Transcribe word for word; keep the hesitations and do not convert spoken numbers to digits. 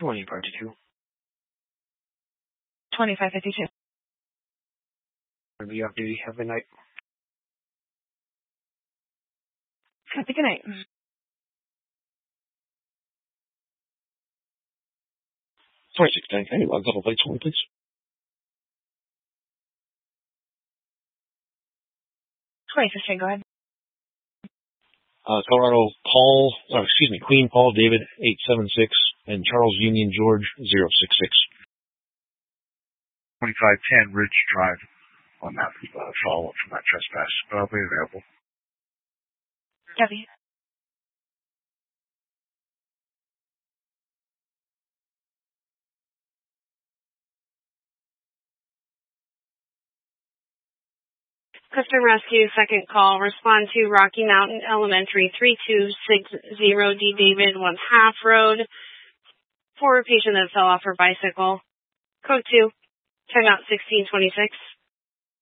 twenty fifty-two. twenty-five fifty-two. I'll be off duty. Have a good night. Have a good night. twenty-six ten, can you log double plates for me, please? twenty-six ten, go ahead. Uh, Colorado Paul, oh, excuse me, Queen Paul David eight seven six and Charles Union George zero six six. twenty-five ten Ridge Drive on that uh, follow-up from that trespass, but I'll be available. Copy. Customer Rescue, second call. Respond to Rocky Mountain Elementary, three two six zero D David, one half road, for a patient that fell off her bicycle. Code two, timeout sixteen twenty-six.